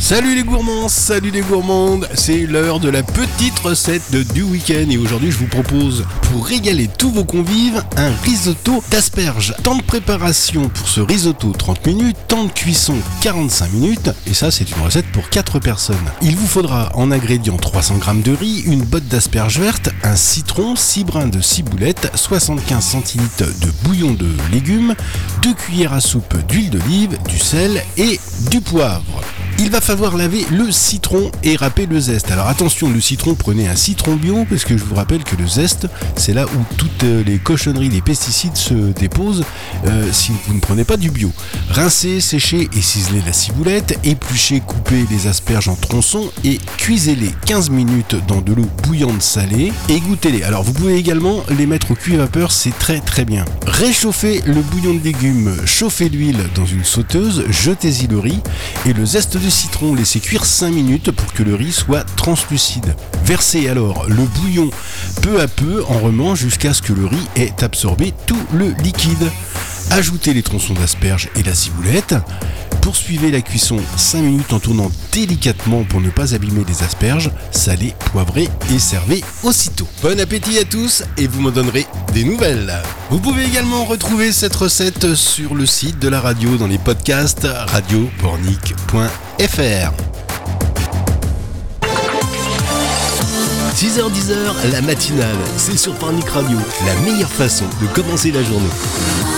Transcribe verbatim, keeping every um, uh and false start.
Salut les gourmands, salut les gourmandes, c'est l'heure de la petite recette de, du week-end et aujourd'hui je vous propose, pour régaler tous vos convives, un risotto d'asperges. Temps de préparation pour ce risotto trente minutes, temps de cuisson quarante-cinq minutes et ça c'est une recette pour quatre personnes. Il vous faudra en ingrédients trois cents grammes de riz, une botte d'asperges vertes, un citron, six brins de ciboulette, soixante-quinze centilitres de bouillon de légumes, deux cuillères à soupe d'huile d'olive, du sel et du poivre. Il va falloir laver le citron et râper le zeste. Alors attention, le citron, prenez un citron bio parce que je vous rappelle que le zeste, c'est là où toutes les cochonneries, les pesticides se déposent euh, si vous ne prenez pas du bio. Rincez, séchez et ciselez la ciboulette, épluchez, coupez les asperges en tronçons et cuisez-les quinze minutes dans de l'eau bouillante salée et goûtez-les. Alors vous pouvez également les mettre au cuit-vapeur, c'est très très bien. Réchauffez le bouillon de légumes, chauffez l'huile dans une sauteuse, jetez-y le riz et le zeste de citron, laissez cuire cinq minutes pour que le riz soit translucide. Versez alors le bouillon peu à peu en remuant jusqu'à ce que le riz ait absorbé tout le liquide. Ajoutez les tronçons d'asperges et la ciboulette. Poursuivez la cuisson cinq minutes en tournant délicatement pour ne pas abîmer les asperges, salez, poivrez et servez aussitôt. Bon appétit à tous et vous m'en donnerez des nouvelles. Vous pouvez également retrouver cette recette sur le site de la radio dans les podcasts radio pornic point f r. six heures dix, la matinale, c'est sur Pornic Radio, la meilleure façon de commencer la journée.